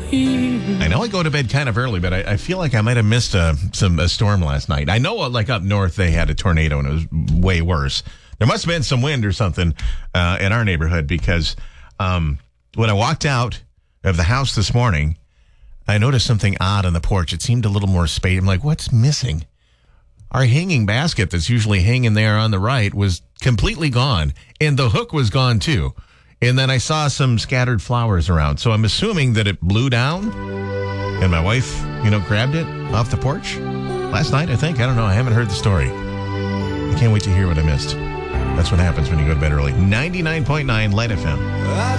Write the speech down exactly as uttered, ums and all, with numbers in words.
I know I go to bed kind of early, but I, I feel like I might have missed a, some, a storm last night. I know, uh, like up north, they had a tornado and it was way worse. There must have been some wind or something uh, in our neighborhood because um, when I walked out of the house this morning, I noticed something odd on the porch. It seemed a little more space. I'm like, what's missing? Our hanging basket that's usually hanging there on the right was completely gone, and the hook was gone too. And then I saw some scattered flowers around. So I'm assuming that it blew down and my wife, you know, grabbed it off the porch last night, I think. I don't know. I haven't heard the story. I can't wait to hear what I missed. That's what happens when you go to bed early. ninety-nine point nine Light F M.